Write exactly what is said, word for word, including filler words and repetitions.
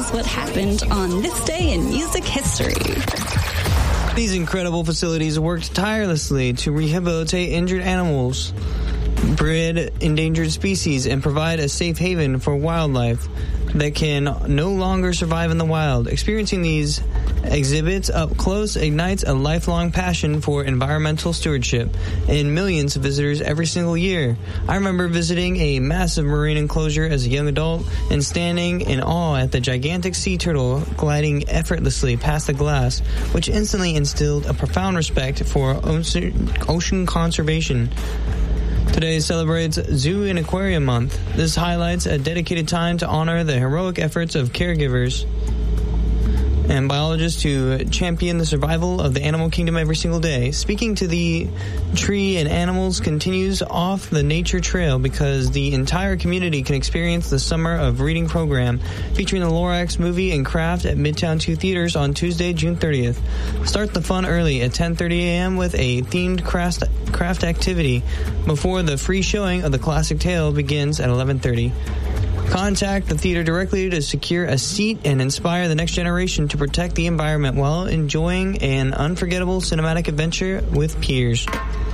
us what happened on this day in music history. These incredible facilities worked tirelessly to rehabilitate injured animals, bred endangered species, and provide a safe haven for wildlife that can no longer survive in the wild. Experiencing these exhibits up close ignites a lifelong passion for environmental stewardship in millions of visitors every single year. I remember visiting a massive marine enclosure as a young adult and standing in awe at the gigantic sea turtle gliding effortlessly past the glass, which instantly instilled a profound respect for ocean conservation. Today celebrates Zoo and Aquarium Month. This highlights a dedicated time to honor the heroic efforts of caregivers and biologists to champion the survival of the animal kingdom every single day. Speaking to the tree and animals continues off the nature trail because the entire community can experience the Summer of Reading program featuring the Lorax movie and craft at Midtown two Theaters on Tuesday, June thirtieth. Start the fun early at ten thirty a.m. with a themed craft, craft activity before the free showing of the classic tale begins at eleven thirty. Contact the theater directly to secure a seat and inspire the next generation to protect the environment while enjoying an unforgettable cinematic adventure with peers.